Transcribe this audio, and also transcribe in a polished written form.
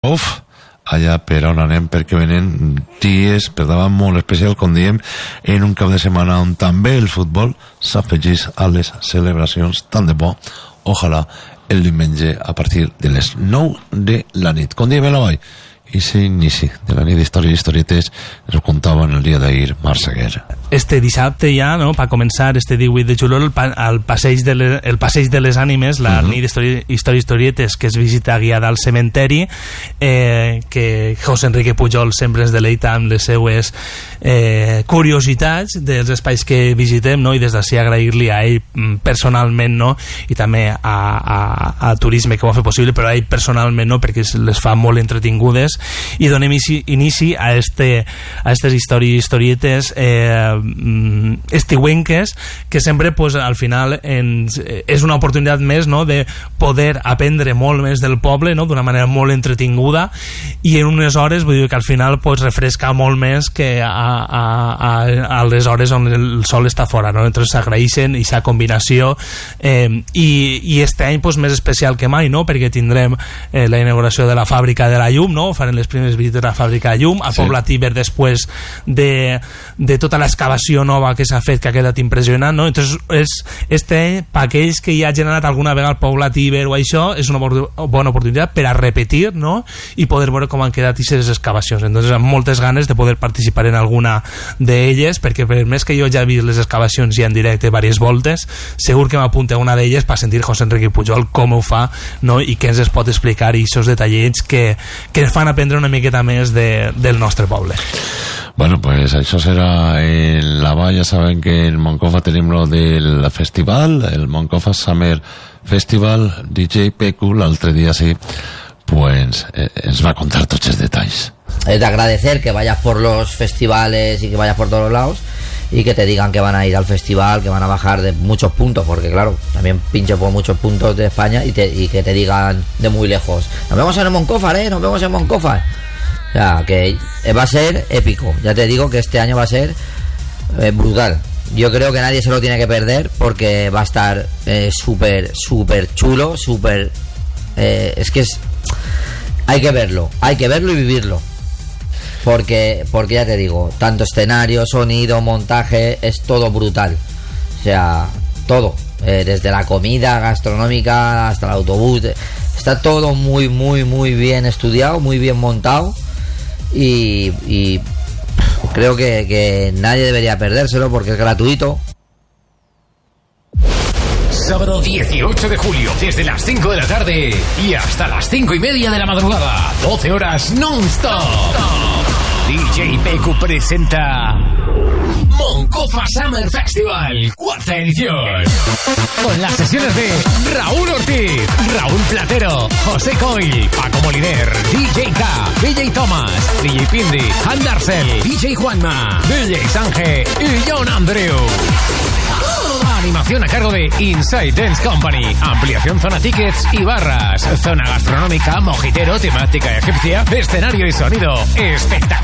allà per on anem, perquè venen dies per davant molt especial, com diem, en un cap de setmana on també el futbol s'afegeix a les celebracions. Tant de bo, ojalà el diumenge a partir de les 9 de la nit. Com diem, Eloi, i s'inici de la nit d'història i historietes ens ho contava en el dia d'ahir Marseguer. Este dissabte ja, no, per començar este 18 de juliol, el passeig de les ànimes, la nit d'història i historietes, que es visita guiada al cementeri, que José Enrique Pujol sempre ens deleita amb les seues curiositats dels espais que visitem, no? I des d'ací agrair-li a ell personalment, no? I també a Turisme, que ho ha fet possible, però a ell personalment, no? Perquè les fa molt entretingudes, i donem inici a aquestes historietes estiuenques, que sempre pues, al final és una oportunitat més, no? De poder aprendre molt més del poble, no? D'una manera molt entretinguda, i en unes hores, vull dir que al final pues, refresca molt més que a les hores on el sol està fora, no? Entonces s'agraeixen i sa combinació, i este any pues, més especial que mai, no? Perquè tindrem la inauguració de la fàbrica de la llum, no? Farem les primeres visites a la fàbrica de llum a Pobla Tíber, després de tota l'excavació nova que s'ha fet, que ha quedat impressionant, no? Entonces per aquells que ja hagin anat alguna vegada al Pobla Tíber o això, és una bona oportunitat per a repetir, no? I poder veure com han quedat aquestes excavacions. Entonces amb moltes ganes de poder participar en alguna d'elles, perquè per més que jo ja he vist les excavacions ja en directe diverses voltes, segur que m'apunte a una d'elles per sentir José Enrique Pujol com ho fa, no? I què ens es pot explicar, i aquests detallets que ens fan aprendre una miqueta més del nostre poble. Bueno, pues això serà en la vall. Ja saben que en Moncofa tenim lo del festival, el Moncofa Summer Festival. DJ Pecu l'altre dia sí, pues ens va contar tots els detalls. Es de agradecer que vayas por los festivales y que vayas por todos los lados y que te digan que van a ir al festival, que van a bajar de muchos puntos, porque claro, también pincho por muchos puntos de España, y que te digan de muy lejos: nos vemos en Moncofa, nos vemos en Moncofa. O sea, que va a ser épico. Ya te digo que este año va a ser brutal. Yo creo que nadie se lo tiene que perder, porque va a estar súper chulo, súper... es que hay que verlo y vivirlo. Porque ya te digo, tanto escenario, sonido, montaje, es todo brutal. O sea, todo. Desde la comida gastronómica hasta el autobús. Está todo muy bien estudiado, muy bien montado. Y creo que nadie debería perdérselo, porque es gratuito. Sábado 18 de julio, desde las 5 de la tarde y hasta las 5:30 de la madrugada, 12 horas non-stop. DJ Pecu presenta Moncofa Summer Festival, 4ª edición, con las sesiones de Raúl Ortiz, Raúl Platero, José Coil, Paco Moliner, DJ K, DJ Thomas, DJ Pindi, Andarsel, DJ Juanma, DJ Sange y John Andreu. Animación a cargo de Inside Dance Company. Ampliación zona tickets y barras. Zona gastronómica, mojitero, temática egipcia, escenario y sonido espectacular.